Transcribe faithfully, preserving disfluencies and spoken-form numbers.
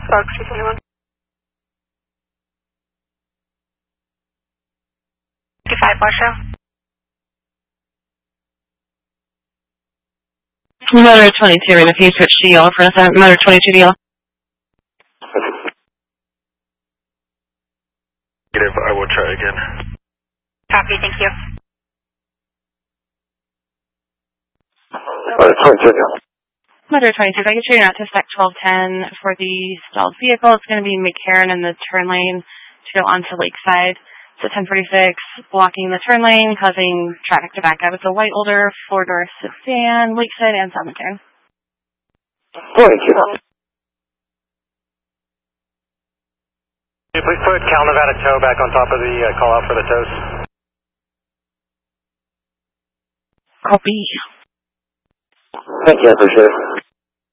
Sparks three seventy-one. fifty-five Washoe. Motor twenty-two, and if you switch to yellow for a second, motor twenty-two to yellow. Negative, I will try again. Copy, thank you. Motor twenty-two to yellow. Motor twenty-two, if I get you out to spec twelve ten for the stalled vehicle, it's going to be McCarran in the turn lane to go onto Lakeside. So ten forty-six, blocking the turn lane, causing traffic to back up. It's a white older four-door sedan, Lakeside and South McCarran. twenty-two. Can you please put Cal Nevada tow back on top of the uh, call out for the tows? Copy. Thank you, I appreciate it.